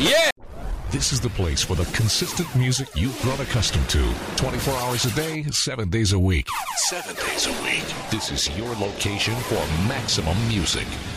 Yeah! This is the place for the consistent music you've grown accustomed to. 24 hours a day, 7 days a week. 7 days a week. This is your location for maximum music.